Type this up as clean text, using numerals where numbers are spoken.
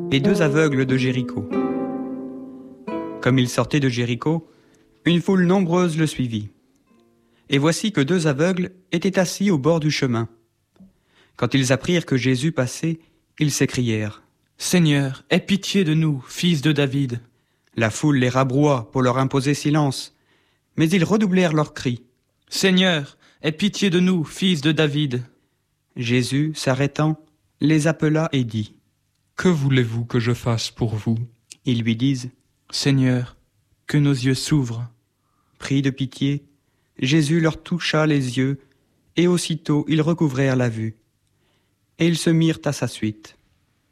et 2 aveugles de Jéricho. Comme il sortait de Jéricho, une foule nombreuse le suivit. Et voici que 2 aveugles étaient assis au bord du chemin. Quand ils apprirent que Jésus passait, ils s'écrièrent : « Seigneur, aie pitié de nous, fils de David. » La foule les rabroua pour leur imposer silence, mais ils redoublèrent leurs cris. « Seigneur, aie pitié de nous, fils de David. » Jésus, s'arrêtant, les appela et dit : « Que voulez-vous que je fasse pour vous ? » Ils lui disent : « Seigneur, que nos yeux s'ouvrent. » Pris de pitié, Jésus leur toucha les yeux, et aussitôt ils recouvrèrent la vue. Et ils se mirent à sa suite.